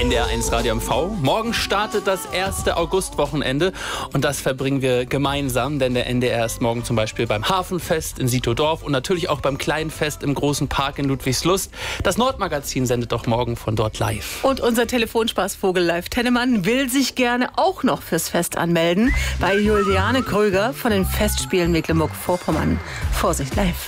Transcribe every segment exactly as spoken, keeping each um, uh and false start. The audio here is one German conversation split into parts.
N D R eins Radio M V. Morgen startet das erste Augustwochenende und das verbringen wir gemeinsam, denn der N D R ist morgen zum Beispiel beim Hafenfest in Sietodorf und natürlich auch beim Kleinfest im Großen Park in Ludwigslust. Das Nordmagazin sendet doch morgen von dort live. Und unser Telefonspaßvogel Live Tennemann will sich gerne auch noch fürs Fest anmelden bei Juliane Kröger von den Festspielen Mecklenburg-Vorpommern. Vorsicht, live.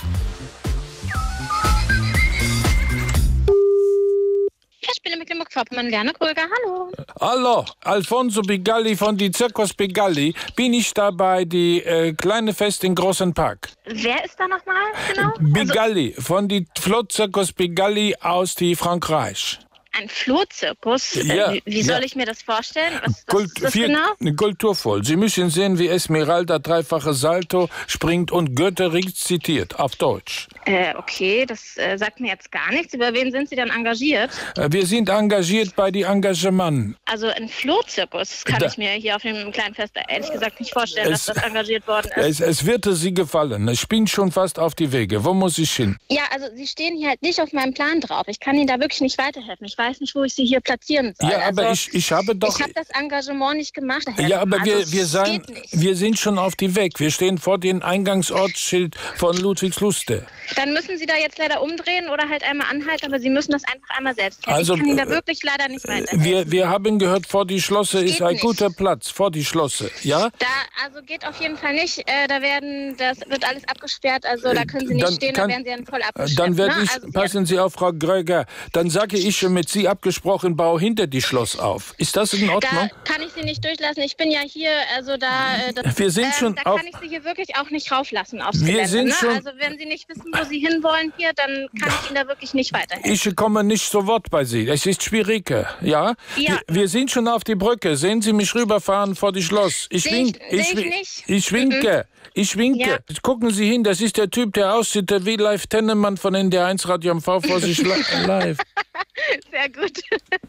Festspiele Mecklenburg-Vorpommern, Juliane Kröger, hallo. Hallo, Alfonso Bigalli von die Zirkus Bigalli. Bin ich da bei die äh, kleine Fest im Großen Park? Wer ist da nochmal genau? Bigalli, also, von die Flotzirkus Bigalli aus die Frankreich. Ein Flohzirkus? Ja, wie, wie soll ja. ich mir das vorstellen? Was, was Kult, ist das viel, genau? Kulturvoll. Sie müssen sehen, wie Esmeralda dreifache Salto springt und Goethe rezitiert, auf Deutsch. Äh, okay, das äh, sagt mir jetzt gar nichts. Über wen sind Sie dann engagiert? Äh, wir sind engagiert bei die Engagement. Also ein Flohzirkus kann Da, ich mir hier auf dem kleinen Fest ehrlich gesagt nicht vorstellen, es, dass das engagiert worden ist. Es, es wird Sie gefallen. Ich bin schon fast auf die Wege. Wo muss ich hin? Ja, also Sie stehen hier halt nicht auf meinem Plan drauf. Ich kann Ihnen da wirklich nicht weiterhelfen. Ich weiß nicht, wo ich Sie hier platzieren soll. Ja, aber also, ich, ich habe doch... Ich habe das Engagement nicht gemacht. Herr Ja, aber also, wir, wir, sagen, wir sind schon auf die Weg. Wir stehen vor dem Eingangsortsschild von Ludwigsluste. Dann müssen Sie da jetzt leider umdrehen oder halt einmal anhalten, aber Sie müssen das einfach einmal selbst kennen. Also, ich kann Ihnen da wirklich leider nicht weiterhelfen. Wir, wir haben gehört, vor die Schlosse ist ein nicht. guter Platz. Vor die Schlosse, ja? Da, also geht auf jeden Fall nicht. Äh, da werden, das wird alles abgesperrt. Also da können Sie nicht Dann stehen, kann- da werden Sie dann voll abgesperrt. Dann werde ne? ich, also, passen Sie auf, Frau Gröger, dann sage ich schon mit Sie abgesprochen, bau hinter die Schloss auf. Ist das in Da Ordnung? kann ich Sie nicht durchlassen. Ich bin ja hier, also da, äh, das, Wir sind ähm, schon da auf- kann ich Sie hier wirklich auch nicht rauflassen aufs Wir Gelände. sind ne? schon- Also wenn Sie nicht wissen, wo Sie hinwollen hier, dann kann ich Ihnen da wirklich nicht weiterhelfen. Ich komme nicht zu Wort bei Sie. Es ist schwieriger, ja? Ja. Wir, wir sind schon auf die Brücke. Sehen Sie mich rüberfahren vor die Schloss. Ich, Seh wink, ich- seh ich wink- nicht. ich winke. Ich winke. Ja. Gucken Sie hin, das ist der Typ, der aussieht wie Live Tennemann von N D R eins Radio M V vor sich li- live. Sehr gut.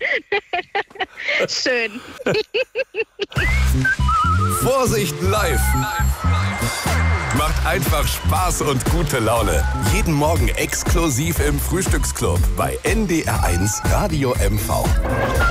Schön. Vorsicht live! Macht einfach Spaß und gute Laune. Jeden Morgen exklusiv im Frühstücksclub bei N D R eins Radio M V.